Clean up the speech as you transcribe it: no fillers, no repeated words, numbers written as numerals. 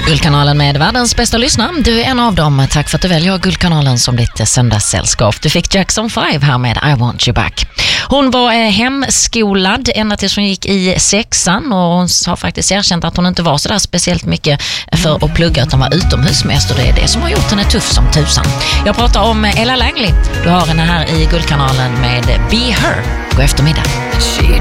Guldkanalen med världens bästa lyssnare. Du är en av dem. Tack för att du väljer Guldkanalen som ditt söndagssällskap. Du fick Jackson 5 här med I Want You Back. Hon var hemskolad ända tills hon gick i 6:an och hon har faktiskt erkänt att hon inte var så där speciellt mycket för att plugga utan var utomhusmästare. Det är det som har gjort henne tuff som tusan. Jag pratar om Ella Langley. Du har henne här i Guldkanalen med Be Her. God eftermiddag.